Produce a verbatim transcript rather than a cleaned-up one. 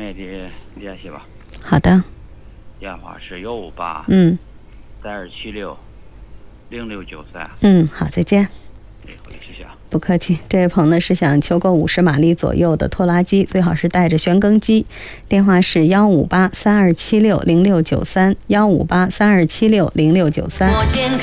内的联系吧。 好的。 电话是幺五八嗯三二七六零六九三。 嗯，好，再见。 哎，好的，谢谢啊。 不客气。这位朋友呢是想求购五十马力左右的拖拉机，最好是带着旋耕机。电话是幺五八三二七六零六九三，幺五八三二七六零六九三。